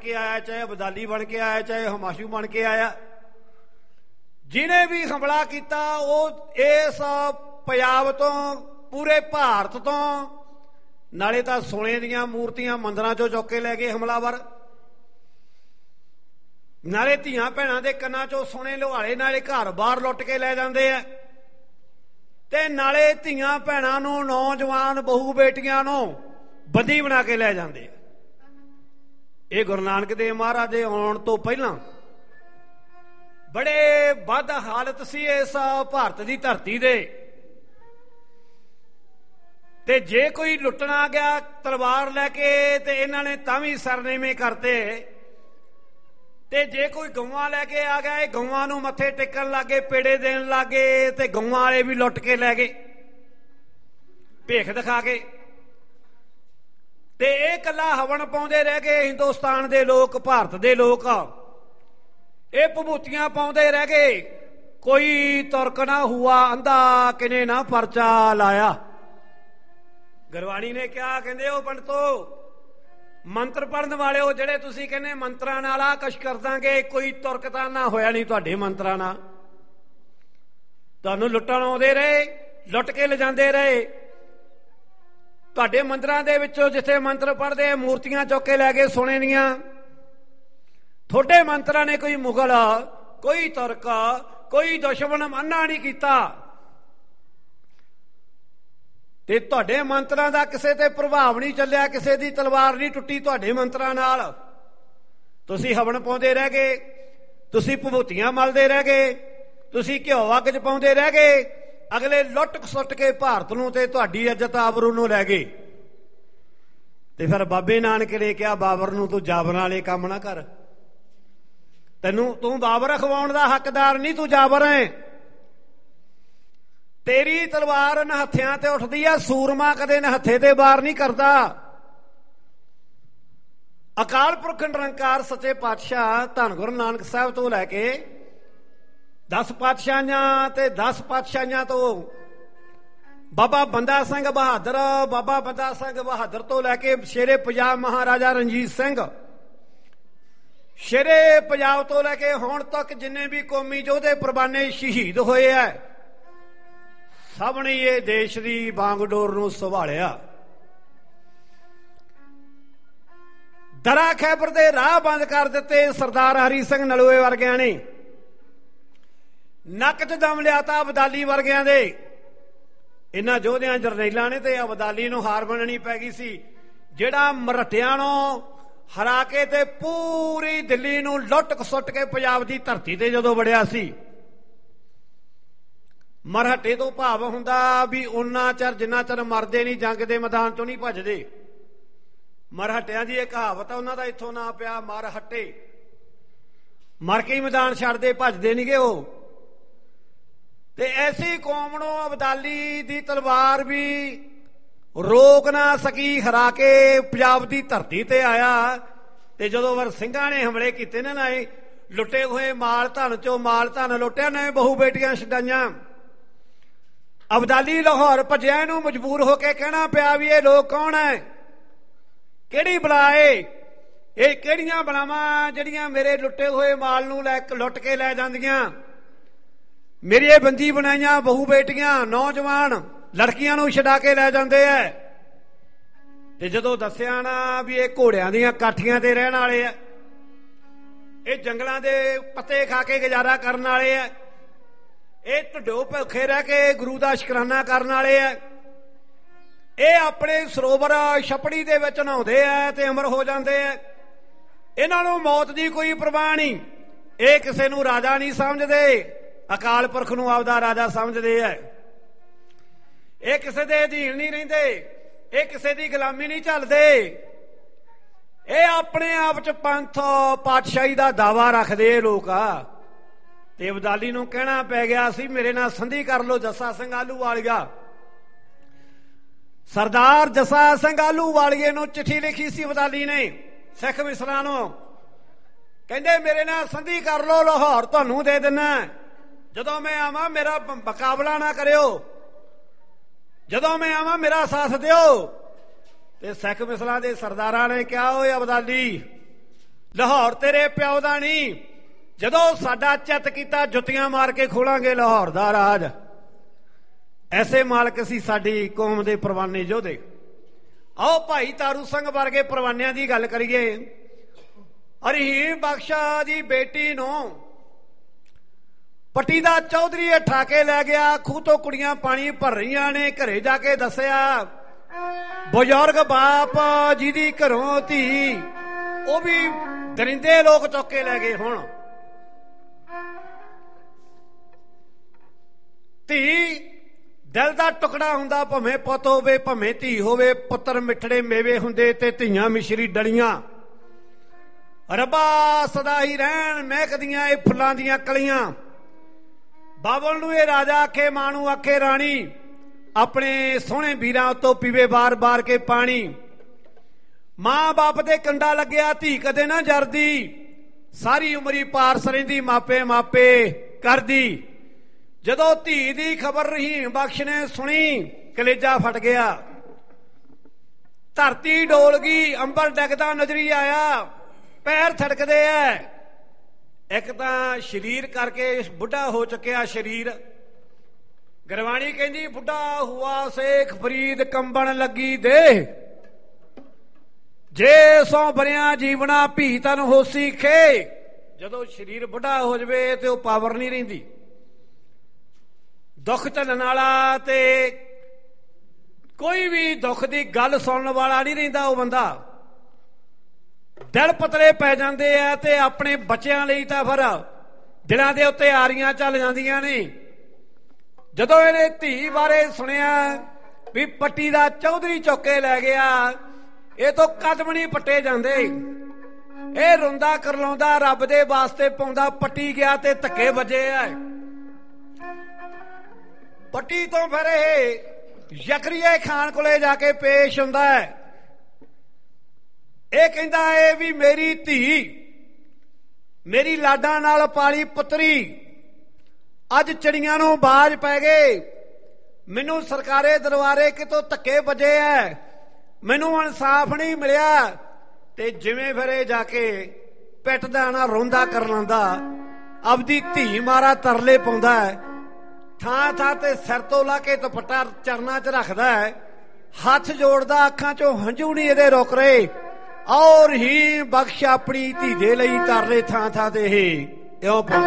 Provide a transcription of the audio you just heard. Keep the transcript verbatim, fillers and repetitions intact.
के आया, चाहे अबदाली बन के आया, चाहे हमाशू बन के आया, जिन्हें भी हमला किया वो इस पंजाब तो पूरे भारत तो नाले तो सोने दियां मूर्तियां मंदिरां चों चुक के लै गए हमलावर, नाले धियां भैणां दे कन्नां चों सोने लुहाड़े नाले घर बाहर लुट के लै जांदे आ, ते नाले धियां भैणां नूं नौजवान बहू बेटियां नूं बंदी बना के लै जांदे। ये गुरु नानक देव महाराज दे आउण तो पहलां बड़े बद हालत सी इस भारत की धरती दे, ते जे कोई लुटना गया तलवार लैके ते इन्हां ने तां भी सरनेमे करते, ते जे कोई गौवां लैके आ गया ये गौवां नूं मत्थे टेकन लागे, पेड़े देन लागे, ते गौवां वाले भी लुट के लै गए भेख दिखा के, ते ये कला हवन पाउंदे रह गए हिंदुस्तान दे लोग, भारत दे लोग ये भभूतियां पाउंदे रह गए। कोई तुरक ना हुआ अंधा किने ना परचा लाया। गुरबाणी ने क्या कहंदे हो पंडितो, मंत्र पढ़न वाले हो जेड़े तुसीं कहने मंत्रां नाल आ कुछ कर दांगे, कोई तुरक तां ना होया नहीं तुहाडे मंत्रां नाल, तुहानूं लुट्टण आउंदे रहे, लुट के लिजांदे रहे, तुहाडे मंदिरां दे विचों जिथे मंत्र पढ़दे मूर्तियां चुक के लै गए सोने दियां, थोड़े मंत्रा ने कोई मुगल, कोई तुरक, कोई दुश्मन अन्ना नहीं किया, ते तुहाडे मंत्रा दा किसे ते प्रभाव नहीं चलिया, किसे दी तलवार नहीं टुटी तुहाडे मंत्रा नाल, तुसीं हवन पाउंदे रह गए, तुसीं भभूतियां मलदे रह गए, तुसीं घिओ अग च पाउंदे रह गए, अगले लुट सुट के भारत नूं ते तुहाडी इज्जत आबरू नूं लै गए। ते फिर बाबे नानक ने कहा बाबर नूं तूं जाबर वाले काम ना कर, तैनूं तूं बाबर अखवाउण दा हकदार नहीं, तूं जाबर है, तेरी तलवार नहत्थियां ते उठदी है, सूरमा कदे नहत्थे ते वार नहीं करता। अकाल पुरख निरंकार सच्चे पातशाह धन गुरु नानक साहब तो लैके दस पातशाहियां ते दस पातशाहियां तो बाबा बंदा सिंह बहादुर, बाबा बंदा सिंह बहादुर तो लैके शेरे पंजाब महाराजा रणजीत सिंह, शेरे पंजाब तो लैके हुण तक जिन्ने भी कौमी योधे परवाने शहीद होए है, सब ने ये देश की बांगडोर नूं संभालिया। दरा खैबर दे राह बंद कर दिते सरदार हरी सिंह नलूए वर्गियां ने, नक च दम लिया था अबदाली वर्गियां दे, इन्हां योधियां जरनैलां ने ते अबदाली नूं हार बननी पै गई सी, जिहड़ा मरहटियां नूं हरा के ते पूरी दिल्ली नूं लुट खसुट के पंजाब की धरती ते जदों वड़िया सी। मरहटे तो भाव हुंदा भी उन्ना चਿਰ जिन्ना चਿਰ मरदे नहीं जंग के मैदान चों नहीं भजदे। मरहटियां की एक कहावत है, उन्हां दा इत्थों ना पिया मरहटे, मर के ही मैदान छड्डदे भजदे नहीं गे वो। ते ऐसी कौम नूं अबदाली दी तलवार भी रोक ना सकी, हरा के पंजाब की धरती ते आया, ते जदों वर ਸਿੰਘਾਂ ने हमले कीते ने ना लुटे हुए माल धन चो माल धन लुटिया, ने बहु बेटियां छड्डाईयां। अबदाली लाहौर भजिया नूं मजबूर होके कहना पिया भी ये लोग कौन है, किहड़ी बला है, ये किहड़ियां बलावां जिहड़ियां मेरे लुटे हुए माल नूं लै लुट के लै जांदियां, मेरी बंदी बनाईयां बहु बेटियां नौजवान लड़कियां नूं छडा के लै जांदे है। ते जदों दस्सिया ना भी ये घोड़ियां दीयां काठियां ते रहण वाले है, ये जंगलां दे पत्ते खा के गुजारा करन वाले है, ये ढिड्डों भुखे रह के गुरु दा शुकराना करन वाले है, ये अपने सरोवर छपड़ी दे विच नहाउंदे है ते अमर हो जांदे है, इन्हां नूं मौत दी कोई परवाह नहीं, ये किसे नूं राजा नहीं समझदे, अकाल पुरख नूं आपदा राजा समझदे है, ये किसे दे अधीन नहीं रहिंदे, ये किसे दी गुलामी नहीं झलदे, ये अपने आप च पंथ पातशाही दा दावा रखदे लोग आ। ते अबदाली नूं कहना पै गया सी मेरे नाल संधि कर लो जस्सा सिंह आलूवालिया। सरदार जस्सा सिंह आलूवालिए नूं चिट्ठी लिखी सी अबदाली ने सिख मिसरां नूं, कहंदे मेरे नाल संधि कर लो, लाहौर तुहानूं दे दिना, जदों मैं आवां मेरा मुकाबला ना करियो, जदों मैं आवां मेरा साथ दिओ। ते सिख मिसरां दे सरदारां ने कहा ओए अबदाली ਲਾਹੌਰ ਤੇਰੇ ਪਿਓ ਦਾ ਨਹੀਂ, ਜਦੋਂ ਸਾਡਾ ਚਿੱਤ ਕੀਤਾ ਜੁੱਤੀਆਂ ਮਾਰ ਕੇ ਖੋਲਾਂਗੇ ਲਾਹੌਰ ਦਾ ਰਾਜ। ਐਸੇ ਮਾਲਕ ਸੀ ਸਾਡੀ ਕੌਮ ਦੇ ਪਰਵਾਨੇ ਯੋਧੇ। ਆਓ ਭਾਈ ਤਾਰੂ ਸਿੰਘ ਵਰਗੇ ਪਰਵਾਨਿਆਂ ਦੀ ਗੱਲ ਕਰੀਏ। ਰਹੀਮ ਬਖਸ਼ਾ ਦੀ ਬੇਟੀ ਨੂੰ ਪੱਟੀ ਦਾ ਚੌਧਰੀ ਉਠਾ ਕੇ ਲੈ ਗਿਆ। ਖੂਹ ਤੋਂ ਕੁੜੀਆਂ ਪਾਣੀ ਭਰ ਰਹੀਆਂ ਨੇ। ਘਰੇ ਜਾ ਕੇ ਦੱਸਿਆ ਬਜ਼ੁਰਗ ਬਾਪ ਜਿਹਦੀ ਘਰੋਂ ਧੀ, ਉਹ ਵੀ ਦਰਿੰਦੇ ਲੋਕ ਚੁੱਕ ਕੇ ਲੈ ਗਏ। ਹੁਣ ਧੀ ਦਿਲ ਦਾ ਟੁਕੜਾ ਹੁੰਦਾ, ਭਾਵੇਂ ਪੁੱਤ ਹੋਵੇ ਭਾਵੇਂ ਧੀ ਹੋਵੇ। ਪੁੱਤਰ ਮਿੱਠੜੇ ਮੇਵੇ ਹੁੰਦੇ ਤੇ ਧੀਆਂ ਮਿਸ਼ਰੀ ਡਲੀਆਂ। ਰੱਬਾ ਸਦਾ ਹੀ ਰਹਿਣ ਮਹਿਕਦੀਆਂ ਇਹ ਫੁੱਲਾਂ ਦੀਆਂ ਕਲੀਆਂ। ਬਾਬਲ ਨੂੰ ਇਹ ਰਾਜਾ ਆਖੇ, ਮਾਂ ਨੂੰ ਆਖੇ ਰਾਣੀ। ਆਪਣੇ ਸੋਹਣੇ ਵੀਰਾਂ ਉੱਤੋਂ ਪੀਵੇ ਬਾਰ ਬਾਰ ਕੇ ਪਾਣੀ। ਮਾਂ ਬਾਪ ਦੇ ਕੰਡਾ ਲੱਗਿਆ ਧੀ ਕਦੇ ਨਾ ਜਰਦੀ। ਸਾਰੀ ਉਮਰੀ ਪਾਰਸ ਰਹਿੰਦੀ ਮਾਪੇ ਮਾਪੇ ਕਰਦੀ। ਜਦੋਂ ਧੀ ਦੀ ਖਬਰ ਰਹੀਮ ਬਖਸ਼ ਨੇ ਸੁਣੀ, ਕਲੇਜਾ ਫਟ ਗਿਆ। ਧਰਤੀ ਡੋਲ ਗਈ, ਅੰਬਰ ਡਿੱਗਦਾ ਨਜ਼ਰੀ ਆਇਆ। ਪੈਰ ਥੜਕਦੇ ਐ। ਇੱਕ ਤਾਂ ਸ਼ਰੀਰ ਕਰਕੇ ਬੁੱਢਾ ਹੋ ਚੁੱਕਿਆ ਸਰੀਰ। ਗੁਰਬਾਣੀ ਕਹਿੰਦੀ ਬੁੱਢਾ ਹੁਆ ਸੇਖ ਫਰੀਦ ਕੰਬਣ ਲੱਗੀ ਦੇ। ਜੇ ਸੌ ਬਰਿਆ ਜੀਵਣਾ ਭੀ ਤਨ ਹੋਸੀ ਖੇ। ਜਦੋਂ ਸਰੀਰ ਬੁੱਢਾ ਹੋ ਜਾਵੇ ਤੇ ਉਹ ਪਾਵਰ ਨਹੀਂ ਰਹਿੰਦੀ। ਦੁੱਖ ਝੱਲਣ ਵਾਲਾ ਤੇ ਕੋਈ ਵੀ ਦੁੱਖ ਦੀ ਗੱਲ ਸੁਣਨ ਵਾਲਾ ਨਹੀਂ ਰਹਿੰਦਾ ਉਹ ਬੰਦਾ। ਦਿਲ ਪਤਲੇ ਪੈ ਜਾਂਦੇ ਆ ਤੇ ਆਪਣੇ ਬੱਚਿਆਂ ਲਈ ਤਾਂ ਫਿਰ ਦਿਲਾਂ ਦੇ ਉੱਤੇ ਆਰੀਆਂ ਚੱਲ ਜਾਂਦੀਆਂ ਨੇ। ਜਦੋਂ ਇਹਨੇ ਧੀ ਬਾਰੇ ਸੁਣਿਆ ਵੀ ਪੱਟੀ ਦਾ ਚੌਧਰੀ ਚੁੱਕ ਕੇ ਲੈ ਗਿਆ, ਇਹ ਤੋਂ ਕਦਮ ਨਹੀਂ ਪੱਟੇ ਜਾਂਦੇ। ਇਹ ਰੋਂਦਾ ਕਰਲਾਉਂਦਾ ਰੱਬ ਦੇ ਵਾਸਤੇ ਪਾਉਂਦਾ ਪੱਟੀ ਗਿਆ ਤੇ ਧੱਕੇ ਵੱਜੇ ਆ। ਪੱਟੀ ਤੋਂ ਫਿਰ ਇਹ ਜ਼ਕਰੀਆ ਖਾਨ ਕੋਲੇ ਜਾ ਕੇ ਪੇਸ਼ ਹੁੰਦਾ ਹੈ। ਇਹ ਕਹਿੰਦਾ ਇਹ ਵੀ ਮੇਰੀ ਧੀ, ਮੇਰੀ ਲਾਡਾਂ ਨਾਲ ਪਾਲੀ ਪੁੱਤਰੀ। ਅੱਜ ਚਿੜੀਆਂ ਨੂੰ ਬਾਜ ਪੈ ਗਏ। ਮੈਨੂੰ ਸਰਕਾਰੇ ਦਰਬਾਰੇ ਕਿਤੋਂ ਧੱਕੇ ਵੱਜੇ ਐ, ਮੈਨੂੰ ਇਨਸਾਫ ਨਹੀਂ ਮਿਲਿਆ। ਤੇ ਜਿਵੇਂ ਫਿਰ ਇਹ ਜਾ ਕੇ ਪਿੱਟਦਾ ਨਾ ਰੋਂਦਾ ਕਰ ਲੈਂਦਾ, ਆਪਦੀ ਧੀ ਮਾਰਾ ਤਰਲੇ ਪਾਉਂਦਾ ਹੈ। ਥਾਂ ਥਾਂ ਤੇ ਸਿਰ ਤੋਂ ਲਾ ਕੇ ਦੁਪੱਟਾ ਚਰਨਾਂ 'ਚ ਰੱਖਦਾ ਹੈ। ਹੱਥ ਜੋੜਦਾ, ਅੱਖਾਂ 'ਚੋਂ ਹੰਝੂ ਨਹੀਂ ਇਹਦੇ ਰੁਕ ਰਹੇ। ਔਰ ਹੀ ਬਖਸ਼ ਆਪਣੀ ਧੀ ਦੇ ਲਈ ਤਰਲੇ ਥਾਂ ਥਾਂ ਤੇ ਇਹ ਇਉਂ